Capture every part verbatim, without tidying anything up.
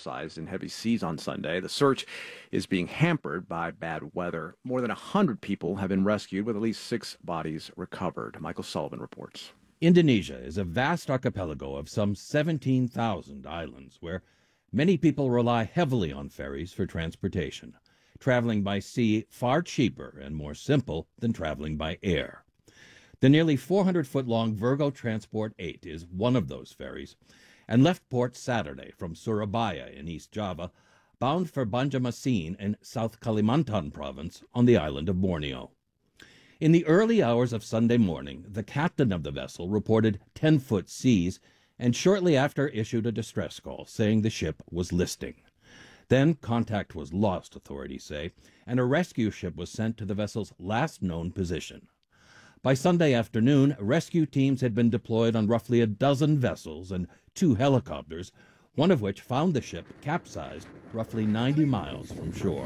capsized in heavy seas on Sunday. The search is being hampered by bad weather. More than one hundred people have been rescued, with at least six bodies recovered. Michael Sullivan reports. Indonesia is a vast archipelago of some seventeen thousand islands where many people rely heavily on ferries for transportation, traveling by sea far cheaper and more simple than traveling by air. The nearly four hundred foot long Virgo Transport eight is one of those ferries and left port Saturday from Surabaya in East Java, bound for Banjarmasin in South Kalimantan province on the island of Borneo. In the early hours of Sunday morning, the captain of the vessel reported ten foot seas and shortly after issued a distress call saying the ship was listing. Then contact was lost, authorities say, and a rescue ship was sent to the vessel's last known position. By Sunday afternoon, rescue teams had been deployed on roughly a dozen vessels and two helicopters, one of which found the ship capsized roughly ninety miles from shore.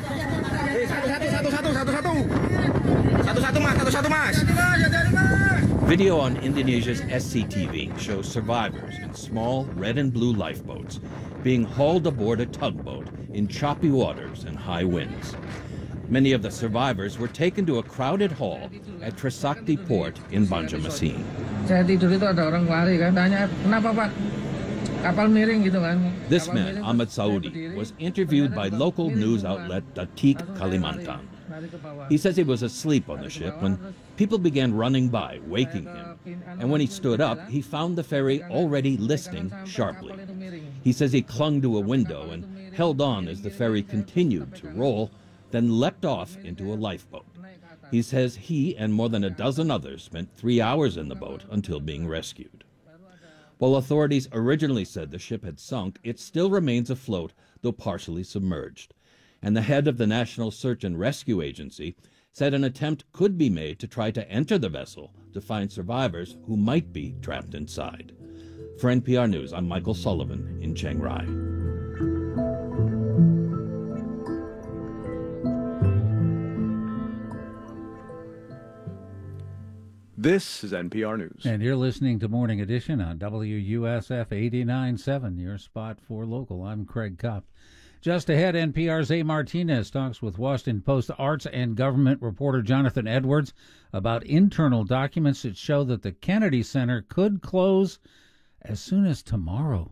Video on Indonesia's S C T V shows survivors in small red and blue lifeboats being hauled aboard a tugboat in choppy waters and high winds. Many of the survivors were taken to a crowded hall at Trisakti Port in Banjarmasin. This man, Ahmad Saudi, was interviewed by local news outlet Detik Kalimantan. He says he was asleep on the ship when people began running by, waking him. And when he stood up, he found the ferry already listing sharply. He says he clung to a window and held on as the ferry continued to roll, then leapt off into a lifeboat. He says he and more than a dozen others spent three hours in the boat until being rescued. While authorities originally said the ship had sunk, it still remains afloat, though partially submerged. And the head of the National Search and Rescue Agency said an attempt could be made to try to enter the vessel to find survivors who might be trapped inside. For N P R News, I'm Michael Sullivan in Chiang Rai. This is N P R News. And you're listening to Morning Edition on W U S F eighty-nine point seven, your spot for local. I'm Craig Kopp. Just ahead, N P R's A. Martinez talks with Washington Post arts and government reporter Jonathan Edwards about internal documents that show that the Kennedy Center could close as soon as tomorrow.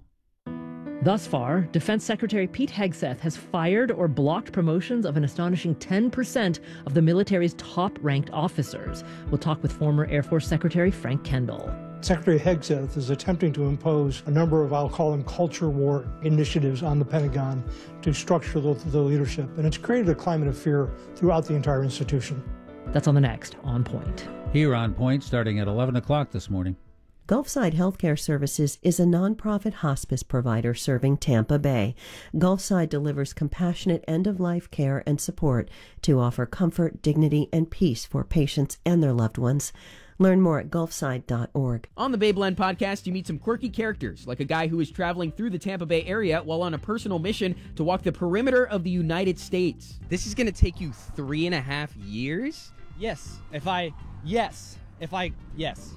Thus far, Defense Secretary Pete Hegseth has fired or blocked promotions of an astonishing ten percent of the military's top-ranked officers. We'll talk with former Air Force Secretary Frank Kendall. Secretary Hegseth is attempting to impose a number of, I'll call them, culture war initiatives on the Pentagon to structure the, the leadership. And it's created a climate of fear throughout the entire institution. That's on the next On Point. Here on Point, starting at eleven o'clock this morning. Gulfside Healthcare Services is a nonprofit hospice provider serving Tampa Bay. Gulfside delivers compassionate end-of-life care and support to offer comfort, dignity, and peace for patients and their loved ones. Learn more at gulfside dot org. On the Bay Blend podcast, you meet some quirky characters, like a guy who is traveling through the Tampa Bay area while on a personal mission to walk the perimeter of the United States. This is going to take you three and a half years? Yes. If I, yes. If I, yes.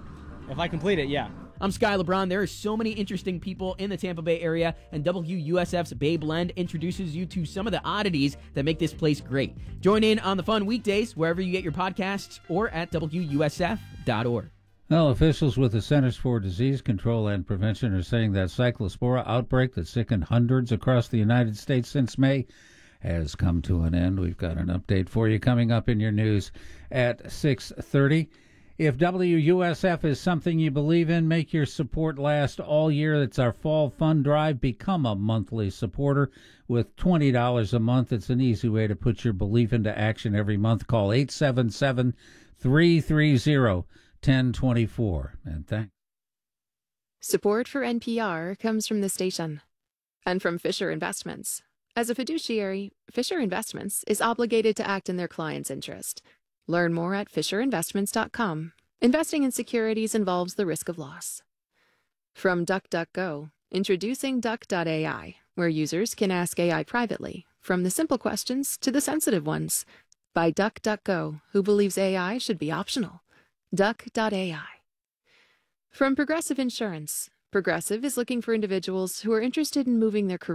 If I complete it, yeah. I'm Sky LeBron. There are so many interesting people in the Tampa Bay area, and W U S F's Bay Blend introduces you to some of the oddities that make this place great. Join in on the fun weekdays wherever you get your podcasts or at W U S F dot org. Well, officials with the Centers for Disease Control and Prevention are saying that cyclospora outbreak that sickened hundreds across the United States since May has come to an end. We've got an update for you coming up in your news at six thirty. If W U S F is something you believe in, make your support last all year. It's our fall fund drive. Become a monthly supporter with twenty dollars a month. It's an easy way to put your belief into action every month. Call eight seven seven, three three zero, one zero two four. And thanks. Support for N P R comes from the station and from Fisher Investments. As a fiduciary, Fisher Investments is obligated to act in their client's interest. Learn more at fisher investments dot com. Investing in securities involves the risk of loss. From DuckDuckGo, introducing Duck dot A I, where users can ask A I privately, from the simple questions to the sensitive ones. By DuckDuckGo, who believes A I should be optional. Duck dot A I. From Progressive Insurance, Progressive is looking for individuals who are interested in moving their career